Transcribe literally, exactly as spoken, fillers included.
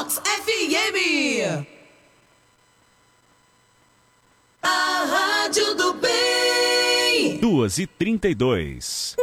Vox F M. A Rádio do Bem. duas e trinta e dois.